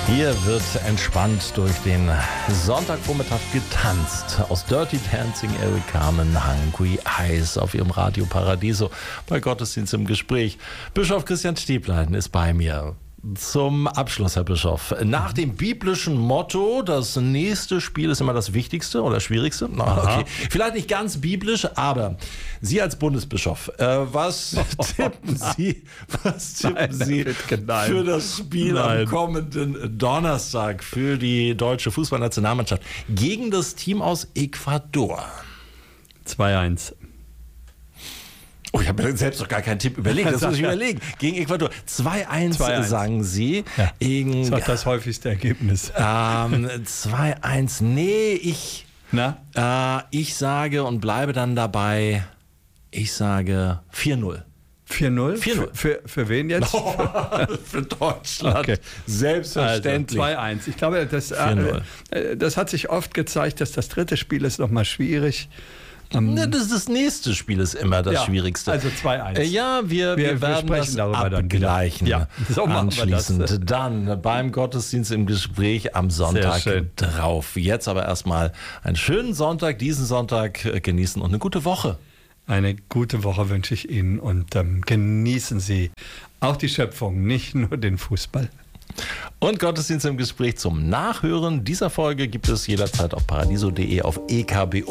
Hier wird entspannt durch den Sonntagvormittag getanzt. Aus Dirty Dancing, Eric Carmen, Hungry Eyes auf ihrem Radio Paradiso bei Gottesdienst im Gespräch. Bischof Christian Stäblein ist bei mir. Zum Abschluss, Herr Bischof. Nach dem biblischen Motto, das nächste Spiel ist immer das Wichtigste oder Schwierigste. Okay. Vielleicht nicht ganz biblisch, aber Sie als Bundesbischof, was tippen Sie für das Spiel am kommenden Donnerstag für die deutsche Fußballnationalmannschaft gegen das Team aus Ecuador? 2-1. Oh, ich habe mir selbst noch gar keinen Tipp überlegt. Das muss ich überlegen. Gegen Ecuador. 2-1 sagen Sie. Ja, das ist das häufigste Ergebnis. 2-1. Nee, ich sage und bleibe dann dabei, ich sage 4-0. 4-0? Für wen jetzt? Für Deutschland. Okay. Selbstverständlich. Also 2-1. Ich glaube, das hat sich oft gezeigt, dass das dritte Spiel ist nochmal schwierig. Das nächste Spiel ist immer das Schwierigste. Also 2-1. Ja, wir werden das abgleichen. Ja, so anschließend. Dann beim Gottesdienst im Gespräch am Sonntag drauf. Jetzt aber erstmal einen schönen Sonntag, diesen Sonntag genießen und eine gute Woche. Eine gute Woche wünsche ich Ihnen und genießen Sie auch die Schöpfung, nicht nur den Fußball. Und Gottesdienst im Gespräch zum Nachhören dieser Folge gibt es jederzeit auf paradiso.de, auf EKBO